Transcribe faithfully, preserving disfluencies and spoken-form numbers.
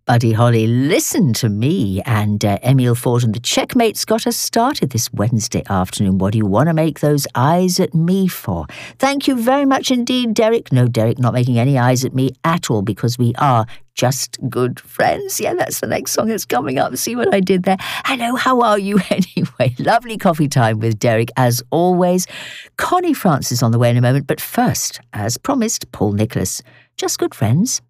Buddy Holly, listen to me, and uh, Emile Ford and the Checkmates got us started this Wednesday afternoon. What do you want to make those eyes at me for? Thank you very much indeed, Derek. No, Derek, not making any eyes at me at all, because we are just good friends. Yeah, that's the next song that's coming up. See what I did there? Hello, how are you anyway? Lovely coffee time with Derek, as always. Connie Francis on the way in a moment, but first, as promised, Paul Nicholas. Just good friends.